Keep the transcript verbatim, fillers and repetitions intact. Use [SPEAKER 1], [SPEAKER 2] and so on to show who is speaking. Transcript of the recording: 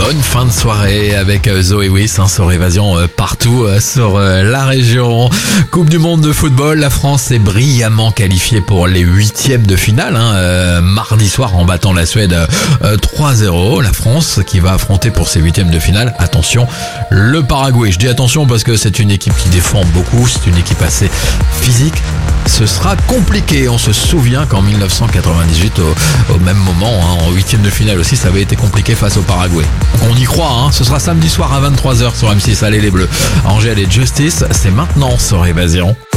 [SPEAKER 1] Bonne fin de soirée avec Zoé Wiss hein, sur Évasion euh, partout euh, sur euh, la région. Coupe du monde de football, la France est brillamment qualifiée pour les huitièmes de finale. Hein, euh, mardi soir en battant la Suède euh, trois zéro. La France qui va affronter pour ses huitièmes de finale, attention, le Paraguay. Je dis attention parce que c'est une équipe qui défend beaucoup, c'est une équipe assez physique. Ce sera compliqué. On se souvient qu'en mille neuf cent quatre-vingt-dix-huit, au, au même moment, hein, en huitième de finale aussi, ça avait été compliqué face au Paraguay. Donc on y croit, hein. Ce sera samedi soir à vingt-trois heures sur M six. Allez les Bleus. Angèle et Justice, c'est maintenant sur Évasion.